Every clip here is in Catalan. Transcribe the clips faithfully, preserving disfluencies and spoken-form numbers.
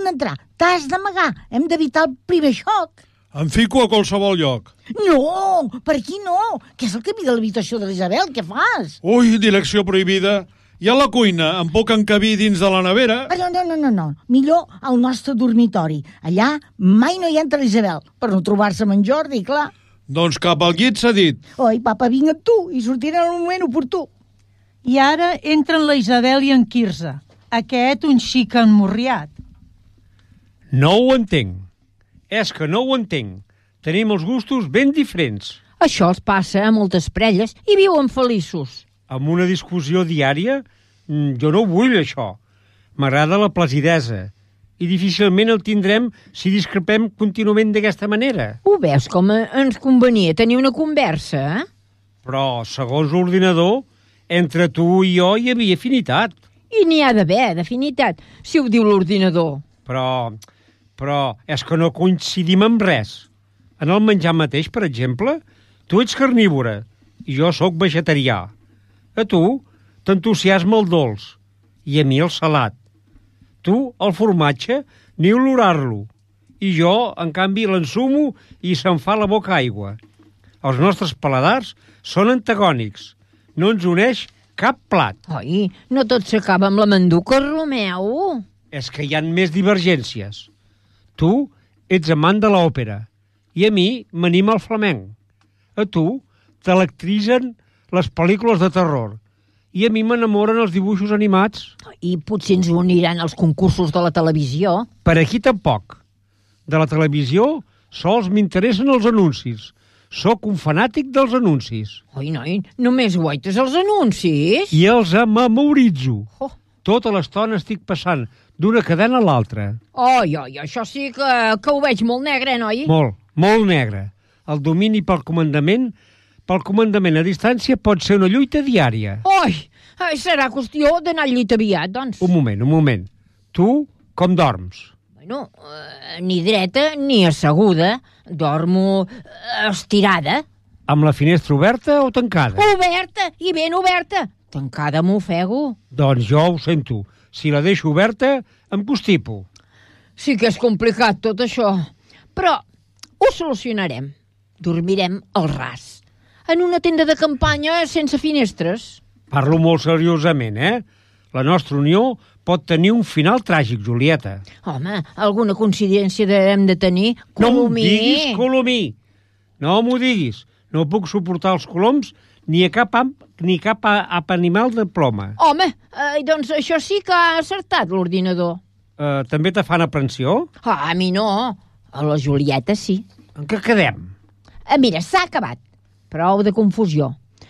d'entrar, t'has d'amagar, hem d'evitar el primer xoc. Em fico a qualsevol lloc. No, per aquí no, que és el camí de l'habitació de l'Isabel, què fas? Ui, direcció prohibida. I a la cuina, em puc encabir dins de la nevera? Ah, no, no, no, no, no, millor al nostre dormitori. Allà mai no hi entra l'Isabel, per no trobar-se amb en Jordi, clar. Doncs cap al llit s'ha dit. Oi, papa, vinc amb tu i sortiré en el moment oportú. I ara entren la Isabel i en Quirze. Aquest un xic emmorriat. No ho entenc. És que no ho entenc. Tenim els gustos ben diferents. Això els passa a moltes parelles i viuen feliços. Amb una discussió diària, jo no ho vull, això. M'agrada la placidesa. I difícilment el tindrem si discrepem contínuament d'aquesta manera. Ho veus com ens convenia tenir una conversa, eh? Però, segons l'ordinador, entre tu i jo hi havia afinitat. I n'hi ha d'haver, d'afinitat, si ho diu l'ordinador. Però, però és que no coincidim en res. En el menjar mateix, per exemple, tu ets carnívora i jo sóc vegetarià. A tu t'entusiasma el dolç i a mi el salat. Tu el formatge ni olorar-lo i jo, en canvi, l'ensumo i se'n fa la boca aigua. Els nostres paladars són antagònics. No ens uneix cap plat. Oi, no tot s'acaba amb la manduca, Romeu. És que hi ha més divergències. Tu ets amant de l'òpera i a mi m'anima el flamenc. A tu t'electritzen les pel·lícules de terror i a mi m'enamoren els dibuixos animats. I potser ens uniran als concursos de la televisió. Per aquí tampoc. De la televisió sols m'interessen els anuncis. Sóc un fanàtic dels anuncis. Oi, noi, només guaites els anuncis? I els memoritzo. Oh. Tota l'estona estic passant d'una cadena a l'altra. Oi, oi, això sí que, que ho veig molt negre, noi? Molt, molt negre. El domini pel comandament, pel comandament a distància pot ser una lluita diària. Oi, serà qüestió d'anar al llit aviat, doncs. Un moment, un moment. Tu com dorms? Bueno, eh, ni dreta ni asseguda. Dormo eh, estirada. Amb la finestra oberta o tancada? Oberta, i ben oberta. Tancada m'ofego. Doncs jo ho sento. Si la deixo oberta, em constipo. Sí que és complicat tot això. Però ho solucionarem. Dormirem al ras. En una tenda de campanya sense finestres. Parlo molt seriosament, eh? La nostra unió pot tenir un final tràgic, Julieta. Home, alguna coincidència hem de tenir. Colomí. No m'ho diguis, Colomí. No m'ho diguis. No puc suportar els coloms ni a cap amp, ni cap ap animal de ploma. Home, eh, doncs això sí que ha acertat l'ordinador. Eh, també te fan aprensió? Ah, a mi no. A la Julieta sí. En què quedem? Eh, mira, s'ha acabat. Prou de confusió.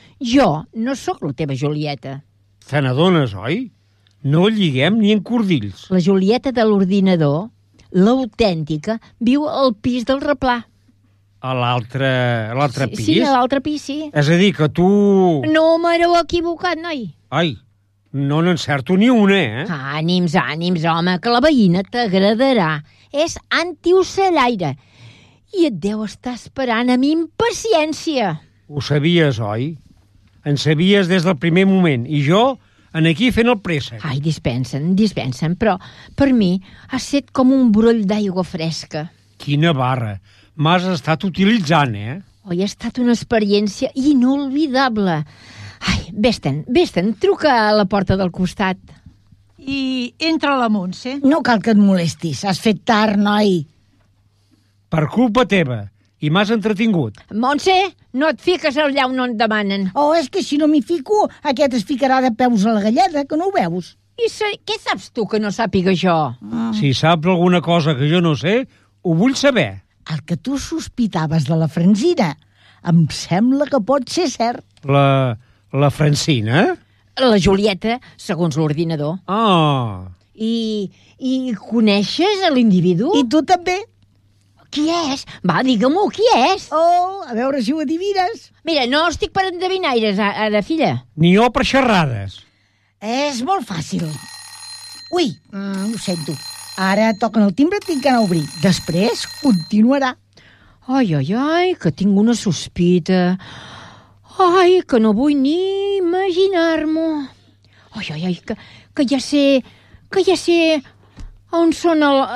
Jo no sóc la teva Julieta. Te n'adones, oi? No lliguem ni en cordills. La Julieta de l'ordinador, l'autèntica, viu al pis del replà. A l'altre l'altre sí, pis? Sí, a l'altre pis, sí. És a dir, que tu... No m'hereu equivocat, noi. Ai, no n'encerto ni una, eh? Ànims, ànims, home, que la veïna t'agradarà. És antiocellaire. I et deu estar esperant amb impaciència. Ho sabies, oi? En sabies des del primer moment. I jo, en aquí fent el préssec. Ai, dispensen, dispensen, però per mi ha set com un broll d'aigua fresca. Quina barra. M'has estat utilitzant, eh? Oi, ha estat una experiència inolvidable. Ai, vés-te'n, vés-te'n, truca a la porta del costat. I entra la Montse. No cal que et molestis, has fet tard, noi. Per culpa teva. I m'has entretingut. Montse, no et fiques allà on no et demanen. Oh, és que si no m'hi fico, aquest es ficarà de peus a la galleda, que no ho veus? I sa... què saps tu que no sàpiga jo? Mm. Si saps alguna cosa que jo no sé, ho vull saber. El que tu sospitaves de la Francina, em sembla que pot ser cert. La... la Francina? La Julieta, segons l'ordinador. Ah. I... i coneixes l'individu? I tu també. Qui és? Va, digue-m'ho, qui és? Oh, a veure si ho adivines. Mira, no estic per endevinaires, ara, filla. Ni jo per xerrades. És molt fàcil. Ui, mm, ho sento. Ara toquen el timbre, tinc que anar a obrir. Després continuarà. Ai, ai, ai, que tinc una sospita. Ai, que no vull ni imaginar-m'ho. Ai, ai, ai, que, que ja sé... que ja sé on són el,